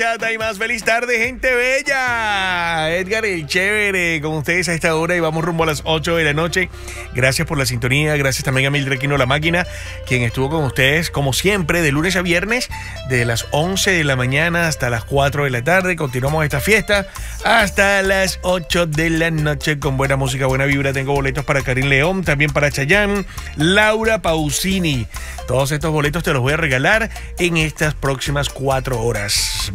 Y más feliz tarde, gente bella. Edgar el Chévere con ustedes a esta hora y vamos rumbo a las 8 de la noche. Gracias por la sintonía, gracias también a Mildred Quino La Máquina, quien estuvo con ustedes como siempre de lunes a viernes de las 11 de la mañana hasta las 4 de la tarde. Continuamos esta fiesta hasta las 8 de la noche con buena música, buena vibra. Tengo boletos para Karim León, también para Chayanne, Laura Pausini. Todos estos boletos te los voy a regalar en estas próximas 4 horas.